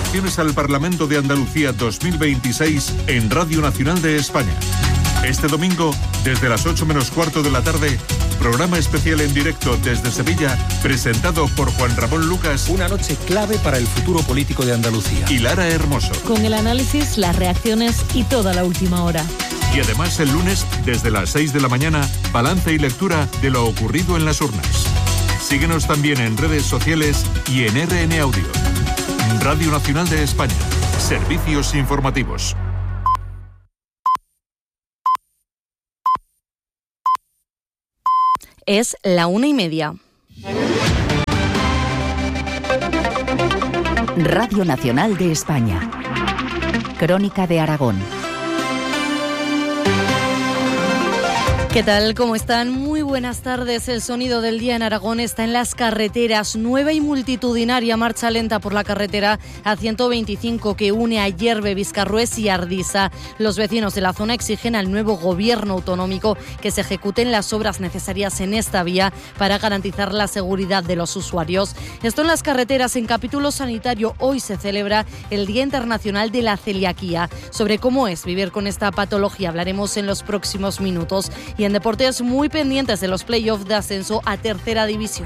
Elecciones al Parlamento de Andalucía 2026 en Radio Nacional de España. Este domingo, desde las 8 menos cuarto de la tarde, programa especial en directo desde Sevilla, presentado por Juan Ramón Lucas. Una noche clave para el futuro político de Andalucía. Y Lara Hermoso. Con el análisis, las reacciones y toda la última hora. Y además el lunes, desde las 6 de la mañana, balance y lectura de lo ocurrido en las urnas. Síguenos también en redes sociales y en RN Audio. Radio Nacional de España. Servicios informativos. Es la 1:30. Radio Nacional de España. Crónica de Aragón. ¿Qué tal? ¿Cómo están? Muy buenas tardes. El sonido del día en Aragón está en las carreteras. Nueva y multitudinaria marcha lenta por la carretera A125 que une a Ayerbe, Viscarrués y Ardisa. Los vecinos de la zona exigen al nuevo gobierno autonómico que se ejecuten las obras necesarias en esta vía para garantizar la seguridad de los usuarios. Esto en las carreteras. En capítulo sanitario, hoy se celebra el Día Internacional de la Celiaquía. Sobre cómo es vivir con esta patología hablaremos en los próximos minutos. Y en deportes, muy pendientes de los playoffs de ascenso a tercera división.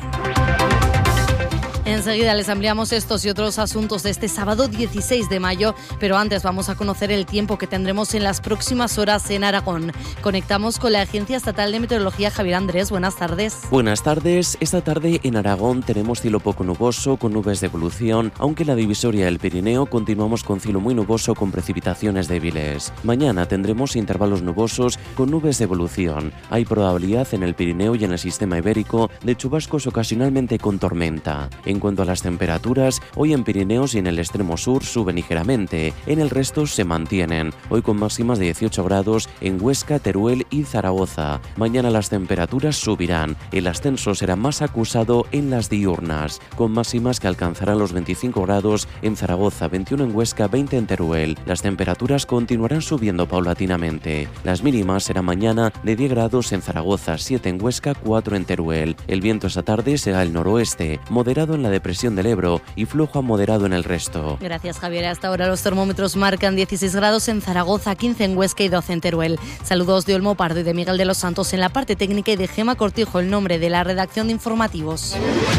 Enseguida les ampliamos estos y otros asuntos de este sábado 16 de mayo, pero antes vamos a conocer el tiempo que tendremos en las próximas horas en Aragón. Conectamos con la Agencia Estatal de Meteorología. Javier Andrés, buenas tardes. Buenas tardes. Esta tarde en Aragón tenemos cielo poco nuboso con nubes de evolución, aunque en la divisoria del Pirineo continuamos con cielo muy nuboso con precipitaciones débiles. Mañana tendremos intervalos nubosos con nubes de evolución. Hay probabilidad en el Pirineo y en el sistema ibérico de chubascos ocasionalmente con tormenta. En cuanto a las temperaturas, hoy en Pirineos y en el extremo sur suben ligeramente, en el resto se mantienen, hoy con máximas de 18 grados en Huesca, Teruel y Zaragoza. Mañana las temperaturas subirán, el ascenso será más acusado en las diurnas, con máximas que alcanzarán los 25 grados en Zaragoza, 21 en Huesca, 20 en Teruel. Las temperaturas continuarán subiendo paulatinamente. Las mínimas serán mañana de 10 grados en Zaragoza, 7 en Huesca, 4 en Teruel. El viento esta tarde será el noroeste, moderado en la depresión del Ebro y flojo a moderado en el resto. Gracias, Javier. Hasta ahora los termómetros marcan 16 grados en Zaragoza, 15 en Huesca y 12 en Teruel. Saludos de Olmo Pardo y de Miguel de los Santos en la parte técnica y de Gema Cortijo, el nombre de la redacción de informativos.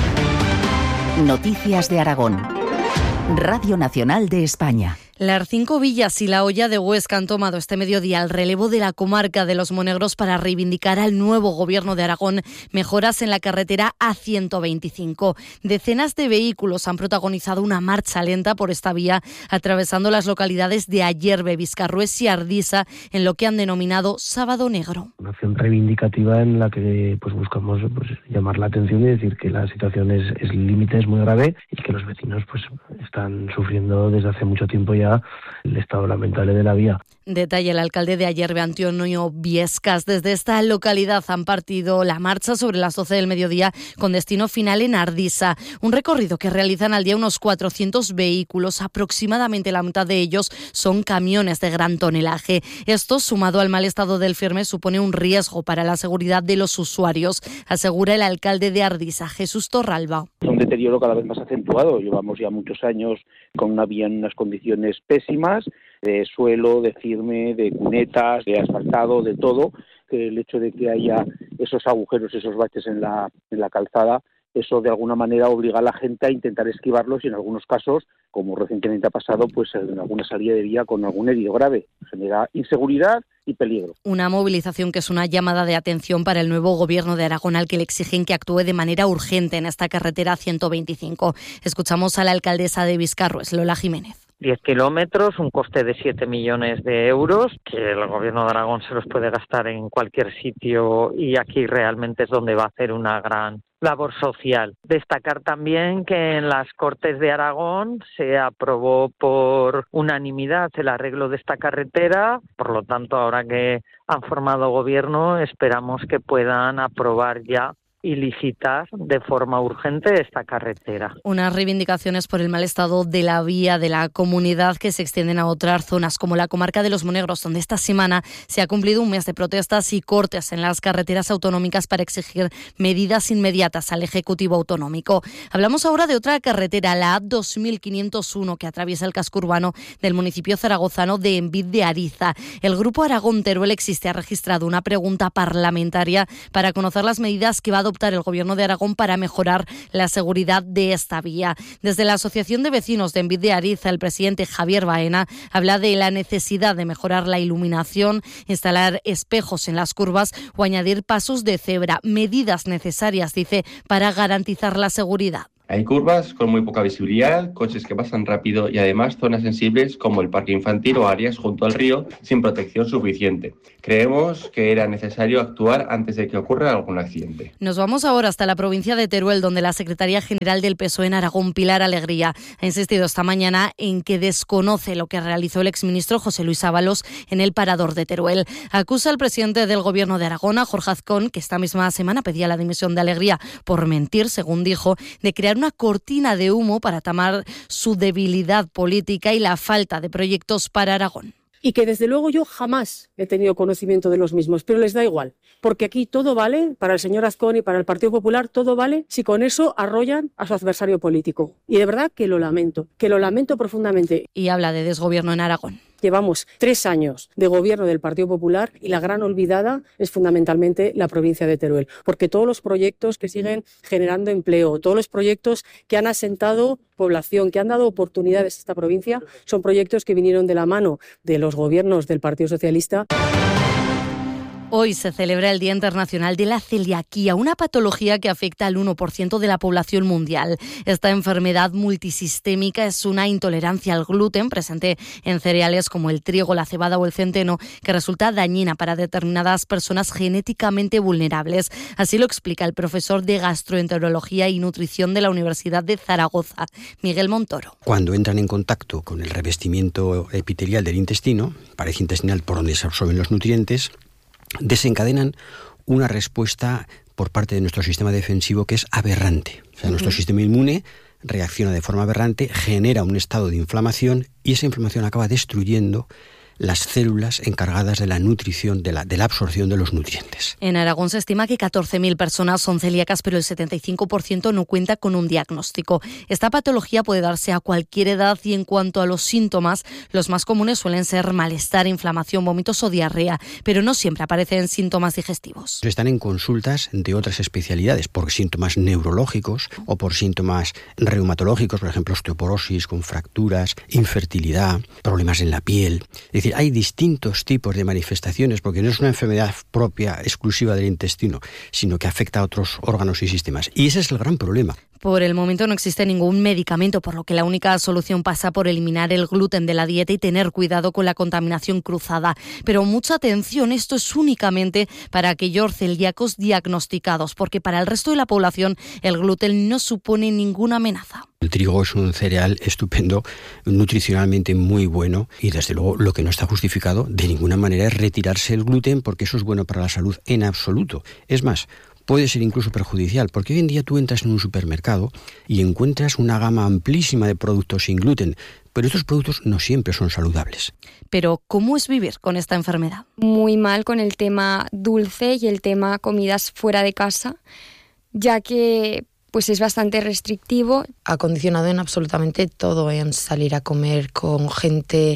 Noticias de Aragón. Radio Nacional de España. Las 5 villas y la Hoya de Huesca han tomado este mediodía el relevo de la comarca de los Monegros para reivindicar al nuevo gobierno de Aragón mejoras en la carretera A125. Decenas de vehículos han protagonizado una marcha lenta por esta vía, atravesando las localidades de Ayerbe, Viscarrués y Ardisa, en lo que han denominado Sábado Negro. Una acción reivindicativa en la que buscamos llamar la atención y decir que la situación es límite, es muy grave y que los vecinos están sufriendo desde hace mucho tiempo ya el estado lamentable de la vía. Detalla el alcalde de Ayerbe, Antonio Viescas. Desde esta localidad han partido la marcha sobre las 12 del mediodía con destino final en Ardisa. Un recorrido que realizan al día unos 400 vehículos. Aproximadamente la mitad de ellos son camiones de gran tonelaje. Esto, sumado al mal estado del firme, supone un riesgo para la seguridad de los usuarios, asegura el alcalde de Ardisa, Jesús Torralba. Un deterioro cada vez más acentuado. Llevamos ya muchos años con una vía en unas condiciones pésimas, de suelo, de firme, de cunetas, de asfaltado, de todo. Que el hecho de que haya esos agujeros, esos baches en la calzada, eso de alguna manera obliga a la gente a intentar esquivarlos y en algunos casos, como recientemente ha pasado, en alguna salida de vía con algún herido grave. Genera inseguridad y peligro. Una movilización que es una llamada de atención para el nuevo gobierno de Aragón, al que le exigen que actúe de manera urgente en esta carretera 125. Escuchamos a la alcaldesa de Viscarrués, Lola Jiménez. 10 kilómetros, un coste de 7 millones de euros, que el gobierno de Aragón se los puede gastar en cualquier sitio y aquí realmente es donde va a hacer una gran labor social. Destacar también que en las Cortes de Aragón se aprobó por unanimidad el arreglo de esta carretera, por lo tanto ahora que han formado gobierno esperamos que puedan aprobar ya y licitar de forma urgente esta carretera. Unas reivindicaciones por el mal estado de la vía de la comunidad que se extienden a otras zonas, como la comarca de Los Monegros, donde esta semana se ha cumplido un mes de protestas y cortes en las carreteras autonómicas para exigir medidas inmediatas al Ejecutivo autonómico. Hablamos ahora de otra carretera, la A2501, que atraviesa el casco urbano del municipio zaragozano de Envid de Ariza. El Grupo Aragón-Teruel Existe ha registrado una pregunta parlamentaria para conocer las medidas que va a adoptar el Gobierno de Aragón para mejorar la seguridad de esta vía. Desde la Asociación de Vecinos de Envid de Ariza, el presidente Javier Baena habla de la necesidad de mejorar la iluminación, instalar espejos en las curvas o añadir pasos de cebra. Medidas necesarias, dice, para garantizar la seguridad. Hay curvas con muy poca visibilidad, coches que pasan rápido y además zonas sensibles como el parque infantil o áreas junto al río sin protección suficiente. Creemos que era necesario actuar antes de que ocurra algún accidente. Nos vamos ahora hasta la provincia de Teruel, donde la secretaria general del PSOE en Aragón, Pilar Alegría, ha insistido esta mañana en que desconoce lo que realizó el exministro José Luis Ábalos en el parador de Teruel. Acusa al presidente del Gobierno de Aragón, a Jorge Azcón, que esta misma semana pedía la dimisión de Alegría por mentir, según dijo, de crear una cortina de humo para tapar su debilidad política y la falta de proyectos para Aragón. Y que desde luego yo jamás he tenido conocimiento de los mismos, pero les da igual, porque aquí todo vale, para el señor Azcón y para el Partido Popular, todo vale si con eso arrollan a su adversario político. Y de verdad que lo lamento profundamente. Y habla de desgobierno en Aragón. Llevamos 3 años de gobierno del Partido Popular y la gran olvidada es fundamentalmente la provincia de Teruel, porque todos los proyectos que siguen generando empleo, todos los proyectos que han asentado población, que han dado oportunidades a esta provincia, son proyectos que vinieron de la mano de los gobiernos del Partido Socialista. Hoy se celebra el Día Internacional de la Celiaquía, una patología que afecta al 1% de la población mundial. Esta enfermedad multisistémica es una intolerancia al gluten presente en cereales como el trigo, la cebada o el centeno, que resulta dañina para determinadas personas genéticamente vulnerables. Así lo explica el profesor de Gastroenterología y Nutrición de la Universidad de Zaragoza, Miguel Montoro. Cuando entran en contacto con el revestimiento epitelial del intestino, pared intestinal por donde se absorben los nutrientes, desencadenan una respuesta por parte de nuestro sistema defensivo que es aberrante. O sea, nuestro sistema inmune reacciona de forma aberrante, genera un estado de inflamación y esa inflamación acaba destruyendo las células encargadas de la nutrición, de la absorción de los nutrientes. En Aragón se estima que 14.000 personas son celíacas, pero el 75% no cuenta con un diagnóstico. Esta patología puede darse a cualquier edad y en cuanto a los síntomas, los más comunes suelen ser malestar, inflamación, vómitos o diarrea, pero no siempre aparecen síntomas digestivos. Están en consultas de otras especialidades por síntomas neurológicos o por síntomas reumatológicos, por ejemplo, osteoporosis con fracturas, infertilidad, problemas en la piel. Es decir, hay distintos tipos de manifestaciones porque no es una enfermedad propia, exclusiva del intestino, sino que afecta a otros órganos y sistemas. Y ese es el gran problema. Por el momento no existe ningún medicamento, por lo que la única solución pasa por eliminar el gluten de la dieta y tener cuidado con la contaminación cruzada. Pero mucha atención, esto es únicamente para aquellos celíacos diagnosticados, porque para el resto de la población el gluten no supone ninguna amenaza. El trigo es un cereal estupendo, nutricionalmente muy bueno y desde luego lo que no está justificado de ninguna manera es retirarse el gluten porque eso es bueno para la salud en absoluto. Es más, puede ser incluso perjudicial, porque hoy en día tú entras en un supermercado y encuentras una gama amplísima de productos sin gluten, pero estos productos no siempre son saludables. Pero, ¿cómo es vivir con esta enfermedad? Muy mal con el tema dulce y el tema comidas fuera de casa, ya que pues es bastante restrictivo. Ha condicionado en absolutamente todo, en salir a comer con gente,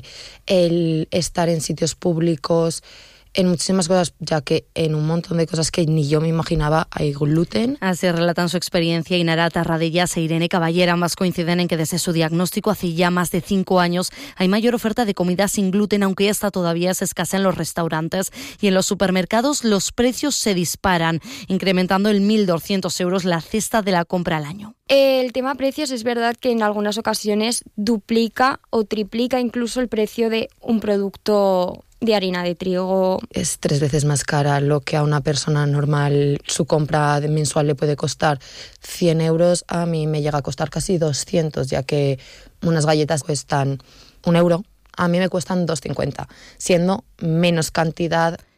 el estar en sitios públicos, en muchísimas cosas, ya que en un montón de cosas que ni yo me imaginaba hay gluten. Así relatan su experiencia Inara Tarradellas e Irene Caballera. Ambas coinciden en que desde su diagnóstico hace ya más de 5 años hay mayor oferta de comida sin gluten, aunque esta todavía es escasa en los restaurantes. Y en los supermercados los precios se disparan, incrementando en 1.200 euros la cesta de la compra al año. El tema precios es verdad que en algunas ocasiones duplica o triplica incluso el precio de un producto de harina de trigo. Es 3 veces más cara lo que a una persona normal su compra mensual le puede costar 100 euros. A mí me llega a costar casi 200, ya que unas galletas cuestan 1 euro. A mí me cuestan 2,50, siendo menos cantidad.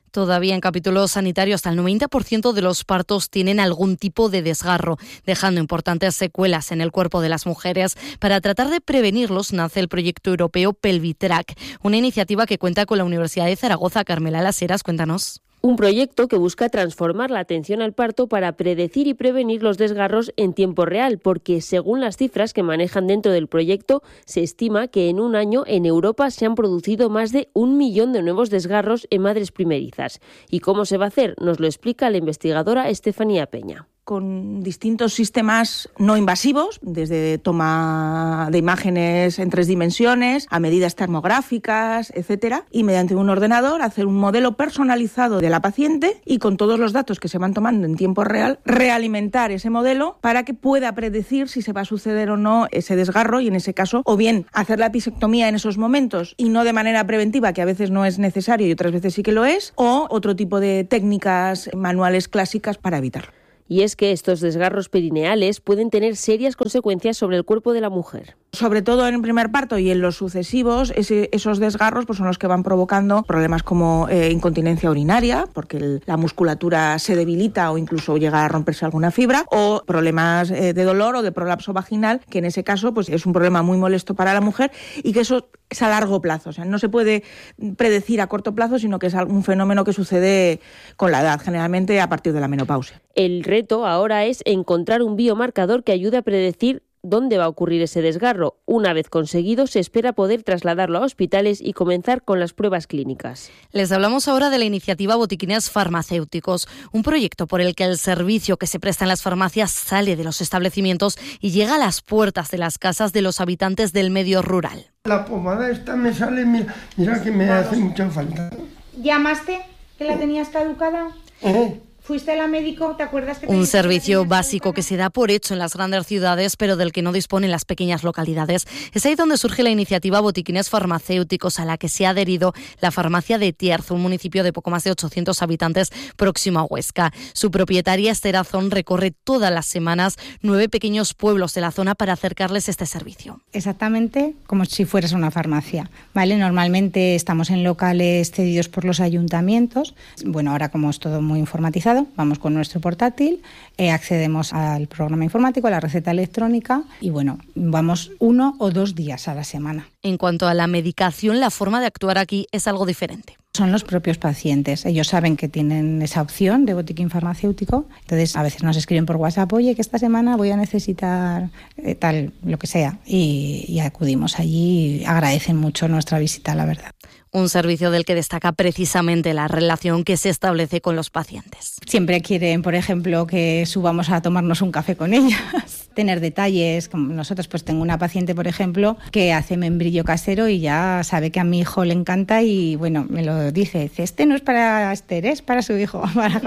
Todavía en capítulo sanitario, hasta el 90% de los partos tienen algún tipo de desgarro, dejando importantes secuelas en el cuerpo de las mujeres. Para tratar de prevenirlos, nace el proyecto europeo Pelvitrack, una iniciativa que cuenta con la Universidad de Zaragoza. Carmela Las Heras, cuéntanos. Un proyecto que busca transformar la atención al parto para predecir y prevenir los desgarros en tiempo real, porque según las cifras que manejan dentro del proyecto, se estima que en un año en Europa se han producido más de 1 millón de nuevos desgarros en madres primerizas. ¿Y cómo se va a hacer? Nos lo explica la investigadora Estefanía Peña. Con distintos sistemas no invasivos, desde toma de imágenes en 3 dimensiones a medidas termográficas, etcétera, y mediante un ordenador hacer un modelo personalizado de la paciente y con todos los datos que se van tomando en tiempo real, realimentar ese modelo para que pueda predecir si se va a suceder o no ese desgarro y en ese caso o bien hacer la episectomía en esos momentos y no de manera preventiva, que a veces no es necesario y otras veces sí que lo es, o otro tipo de técnicas manuales clásicas para evitarlo. Y es que estos desgarros perineales pueden tener serias consecuencias sobre el cuerpo de la mujer. Sobre todo en el primer parto y en los sucesivos, esos desgarros pues son los que van provocando problemas como incontinencia urinaria, porque la musculatura se debilita o incluso llega a romperse alguna fibra, o problemas de dolor o de prolapso vaginal, que en ese caso pues es un problema muy molesto para la mujer y que eso es a largo plazo. O sea, no se puede predecir a corto plazo, sino que es un fenómeno que sucede con la edad, generalmente a partir de la menopausia. El reto ahora es encontrar un biomarcador que ayude a predecir dónde va a ocurrir ese desgarro. Una vez conseguido, se espera poder trasladarlo a hospitales y comenzar con las pruebas clínicas. Les hablamos ahora de la iniciativa Botiquines Farmacéuticos, un proyecto por el que el servicio que se presta en las farmacias sale de los establecimientos y llega a las puertas de las casas de los habitantes del medio rural. La pomada esta me sale, mira que me hace mucha falta. ¿Llamaste que la tenías caducada? ¿Fuiste al médico? ¿Te acuerdas que un servicio básico que se da por hecho en las grandes ciudades, pero del que no disponen las pequeñas localidades? Es ahí donde surge la iniciativa Botiquines Farmacéuticos, a la que se ha adherido la farmacia de Tierzo, un municipio de poco más de 800 habitantes próximo a Huesca. Su propietaria, Esther Azón, recorre todas las semanas 9 pequeños pueblos de la zona para acercarles este servicio. Exactamente como si fueras una farmacia, ¿vale? Normalmente estamos en locales cedidos por los ayuntamientos. Bueno, ahora como es todo muy informatizado, vamos con nuestro portátil, accedemos al programa informático, a la receta electrónica y bueno, vamos 1 o 2 días a la semana. En cuanto a la medicación, la forma de actuar aquí es algo diferente. Son los propios pacientes. Ellos saben que tienen esa opción de botiquín farmacéutico. Entonces, a veces nos escriben por WhatsApp, oye, que esta semana voy a necesitar tal, lo que sea. Y acudimos allí y agradecen mucho nuestra visita, la verdad. Un servicio del que destaca precisamente la relación que se establece con los pacientes. Siempre quieren, por ejemplo, que subamos a tomarnos un café con ellas, tener detalles. Como nosotros, pues tengo una paciente, por ejemplo, que hace membrillo casero y ya sabe que a mi hijo le encanta y, bueno, me lo dice, este no es para Esther, es para su hijo.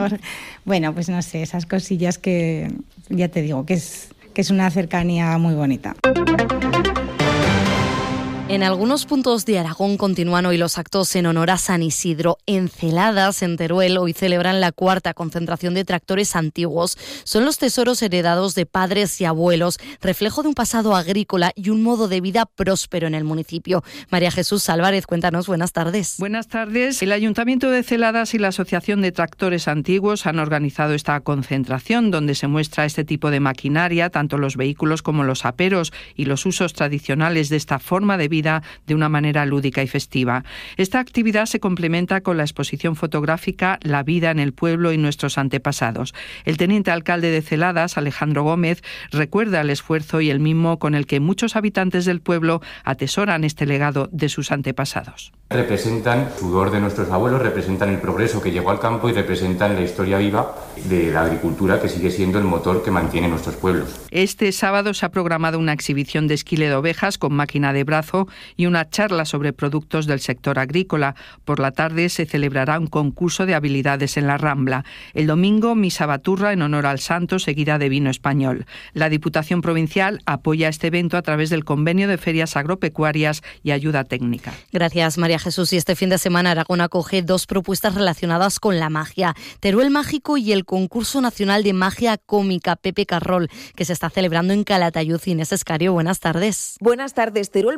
Bueno, pues no sé, esas cosillas que ya te digo, que es una cercanía muy bonita. En algunos puntos de Aragón continúan hoy los actos en honor a San Isidro. En Celadas, en Teruel, hoy celebran la 4ª concentración de tractores antiguos. Son los tesoros heredados de padres y abuelos, reflejo de un pasado agrícola y un modo de vida próspero en el municipio. María Jesús Álvarez, cuéntanos, buenas tardes. Buenas tardes. El Ayuntamiento de Celadas y la Asociación de Tractores Antiguos han organizado esta concentración donde se muestra este tipo de maquinaria, tanto los vehículos como los aperos y los usos tradicionales de esta forma de vida de una manera lúdica y festiva. Esta actividad se complementa con la exposición fotográfica La vida en el pueblo y nuestros antepasados. El teniente alcalde de Celadas, Alejandro Gómez, recuerda el esfuerzo y el mimo con el que muchos habitantes del pueblo atesoran este legado de sus antepasados. Representan el sudor de nuestros abuelos, representan el progreso que llegó al campo y representan la historia viva de la agricultura, que sigue siendo el motor que mantiene nuestros pueblos. Este sábado se ha programado una exhibición de esquile de ovejas con máquina de brazo y una charla sobre productos del sector agrícola. Por la tarde se celebrará un concurso de habilidades en la Rambla. El domingo, misa baturra en honor al santo, seguida de vino español. La Diputación Provincial apoya este evento a través del Convenio de Ferias Agropecuarias y Ayuda Técnica. Gracias, María Jesús. Y este fin de semana Aragón acoge 2 propuestas relacionadas con la magia. Teruel Mágico y el Concurso Nacional de Magia Cómica Pepe Carrol, que se está celebrando en Calatayud. Inés Escario, buenas tardes. Buenas tardes. Teruel Mágico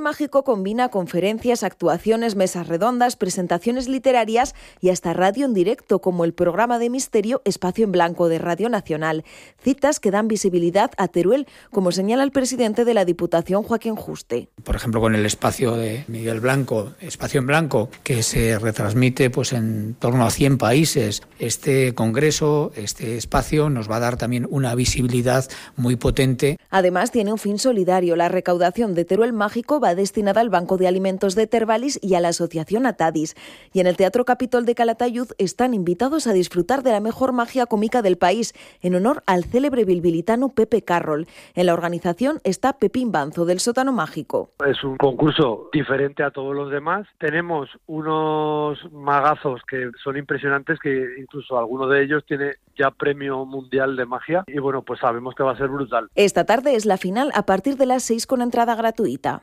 combina conferencias, actuaciones, mesas redondas, presentaciones literarias y hasta radio en directo, como el programa de misterio Espacio en Blanco de Radio Nacional. Citas que dan visibilidad a Teruel, como señala el presidente de la Diputación, Joaquín Juste. Por ejemplo, con el espacio de Miguel Blanco, Espacio en Blanco, que se retransmite en torno a 100 países. Este congreso, este espacio, nos va a dar también una visibilidad muy potente. Además, tiene un fin solidario. La recaudación de Teruel Mágico va destinada al Banco de Alimentos de Tervalis y a la asociación Atadis. Y en el Teatro Capitol de Calatayud están invitados a disfrutar de la mejor magia cómica del país, en honor al célebre bilbilitano Pepe Carroll. En la organización está Pepín Banzo, del Sótano Mágico. Es un concurso diferente a todos los demás. Tenemos unos magazos que son impresionantes, que incluso alguno de ellos tiene ya premio mundial de magia. Y bueno, pues sabemos que va a ser brutal. Esta tarde es la final a partir de las 6 con entrada gratuita.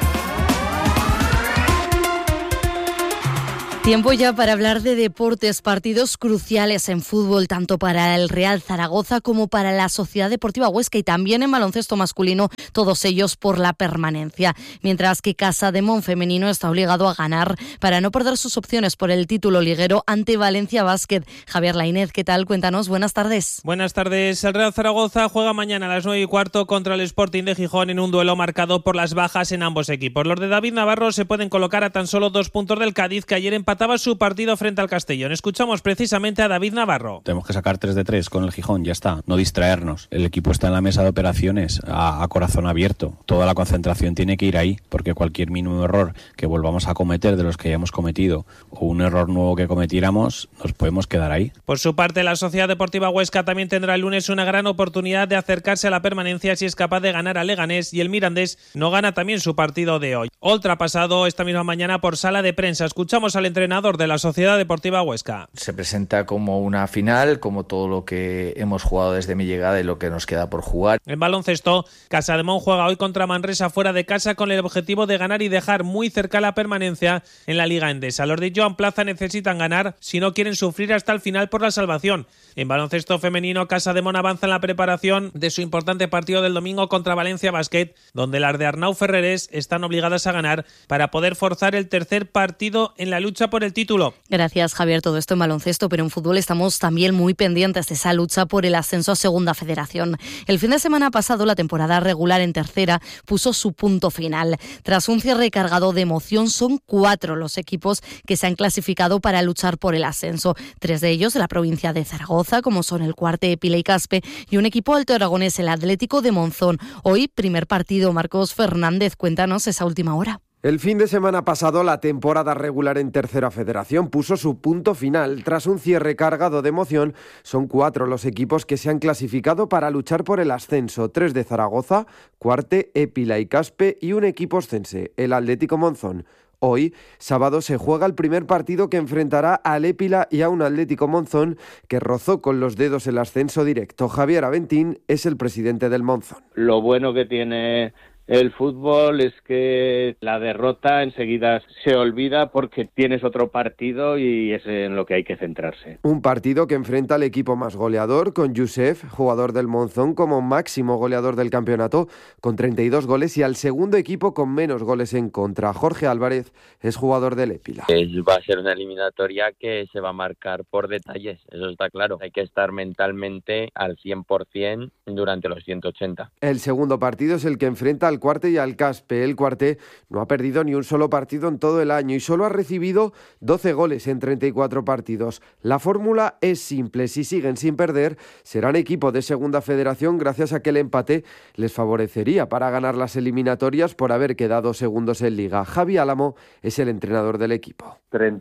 Tiempo ya para hablar de deportes, partidos cruciales en fútbol, tanto para el Real Zaragoza como para la Sociedad Deportiva Huesca, y también en baloncesto masculino, todos ellos por la permanencia. Mientras que Casademón femenino está obligado a ganar para no perder sus opciones por el título liguero ante Valencia Basket. Javier Lainez, ¿qué tal? Cuéntanos, buenas tardes. Buenas tardes. El Real Zaragoza juega mañana a las 9:15 contra el Sporting de Gijón en un duelo marcado por las bajas en ambos equipos. Los de David Navarro se pueden colocar a tan solo 2 puntos del Cádiz, que ayer empataba su partido frente al Castellón. Escuchamos precisamente a David Navarro. Tenemos que sacar 3 de 3 con el Gijón, ya está, no distraernos. El equipo está en la mesa de operaciones a corazón abierto. Toda la concentración tiene que ir ahí, porque cualquier mínimo error que volvamos a cometer de los que hayamos cometido, o un error nuevo que cometiéramos, nos podemos quedar ahí. Por su parte, la Sociedad Deportiva Huesca también tendrá el lunes una gran oportunidad de acercarse a la permanencia si es capaz de ganar a Leganés, y el Mirandés no gana también su partido de hoy. Oltra pasado esta misma mañana por sala de prensa. Escuchamos al entrenador de la Sociedad Deportiva Huesca. Se presenta como una final, como todo lo que hemos jugado desde mi llegada y lo que nos queda por jugar. En baloncesto, Casademón juega hoy contra Manresa fuera de casa con el objetivo de ganar y dejar muy cerca la permanencia en la Liga Endesa. Los de Joan Plaza necesitan ganar si no quieren sufrir hasta el final por la salvación. En baloncesto femenino, Casademón avanza en la preparación de su importante partido del domingo contra Valencia Basket, donde las de Arnau Ferrerés están obligadas a ganar para poder forzar el tercer partido en la lucha por el título. Gracias, Javier. Todo esto en baloncesto, pero en fútbol estamos también muy pendientes de esa lucha por el ascenso a Segunda Federación. El fin de semana pasado, la temporada regular en tercera puso su punto final. Tras un cierre cargado de emoción, son 4 los equipos que se han clasificado para luchar por el ascenso. 3 de ellos de la provincia de Zaragoza, como son el Cuarte, Épila y Caspe, y un equipo alto aragonés, el Atlético de Monzón. Hoy, primer partido. Marcos Fernández, cuéntanos esa última hora. El fin de semana pasado, la temporada regular en Tercera Federación puso su punto final. Tras un cierre cargado de emoción, son 4 los equipos que se han clasificado para luchar por el ascenso. 3 de Zaragoza, Cuarte, Épila y Caspe, y un equipo oscense, el Atlético Monzón. Hoy, sábado, se juega el primer partido que enfrentará al Épila y a un Atlético Monzón que rozó con los dedos el ascenso directo. Javier Aventín es el presidente del Monzón. Lo bueno que tiene el fútbol es que la derrota enseguida se olvida porque tienes otro partido y es en lo que hay que centrarse. Un partido que enfrenta al equipo más goleador, con Youssef, jugador del Monzón, como máximo goleador del campeonato, con 32 goles, y al segundo equipo con menos goles en contra. Jorge Álvarez es jugador del Épila. Va a ser una eliminatoria que se va a marcar por detalles, eso está claro. Hay que estar mentalmente al 100% durante los 180. El segundo partido es el que enfrenta al Cuarte y al Caspe. El Cuarte no ha perdido ni un solo partido en todo el año y solo ha recibido 12 goles en 34 partidos. La fórmula es simple: si siguen sin perder, serán equipo de Segunda Federación, gracias a que el empate les favorecería para ganar las eliminatorias por haber quedado segundos en Liga. Javi Álamo es el entrenador del equipo.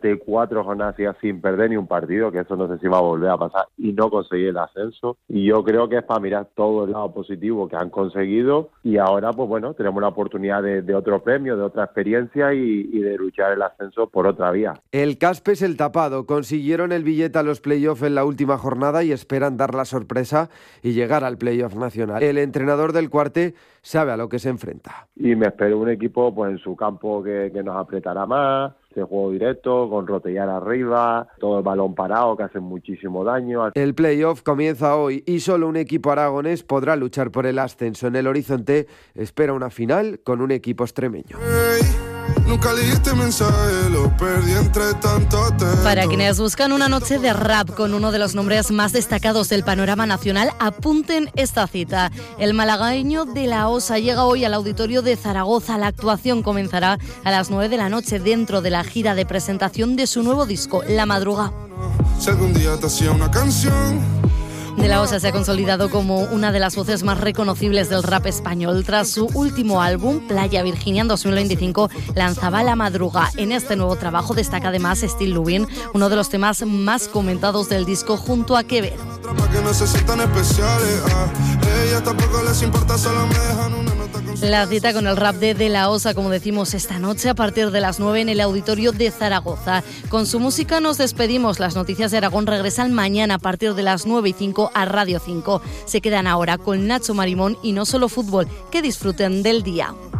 34 jornadas sin perder ni un partido, que eso no sé si va a volver a pasar, y no conseguir el ascenso. Y yo creo que es para mirar todo el lado positivo que han conseguido, y ahora pues bueno, tenemos una oportunidad de otro premio, de otra experiencia y de luchar el ascenso por otra vía. El Caspe es el tapado. Consiguieron el billete a los playoffs en la última jornada y esperan dar la sorpresa y llegar al playoff nacional. El entrenador del Cuarte sabe a lo que se enfrenta. Y me espero un equipo pues en su campo que nos apretará más, de juego directo, con rotellar arriba, todo el balón parado, que hace muchísimo daño. El playoff comienza hoy y solo un equipo aragonés podrá luchar por el ascenso. En el horizonte espera una final con un equipo extremeño. Nunca leíste mensaje, lo perdí entre tanto texto. Para quienes buscan una noche de rap con uno de los nombres más destacados del panorama nacional, apunten esta cita. El malagueño De La Osa llega hoy al Auditorio de Zaragoza. La actuación comenzará a las 9 de la noche dentro de la gira de presentación de su nuevo disco, La Madruga. Si algún día te hacía una canción. De La Osa se ha consolidado como una de las voces más reconocibles del rap español. Tras su último álbum, Playa Virginia, en 2025, lanzaba La Madruga. En este nuevo trabajo destaca además Still Loving, uno de los temas más comentados del disco junto a Quevedo. La cita con el rap de La Osa, como decimos, esta noche a partir de las 9 en el Auditorio de Zaragoza. Con su música nos despedimos. Las noticias de Aragón regresan mañana a partir de las 9:05 a Radio 5. Se quedan ahora con Nacho Marimón y No Solo Fútbol. Que disfruten del día.